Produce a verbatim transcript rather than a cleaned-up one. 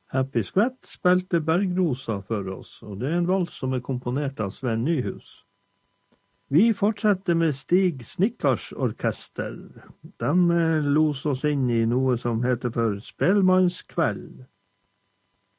Happy Skvett spilte Bergrosa for oss, og det er en vals som er komponert av Sven Nyhus. Vi fortsetter med Stig Snickars orkester. De los oss inn i noe som heter for Spelmannskveld.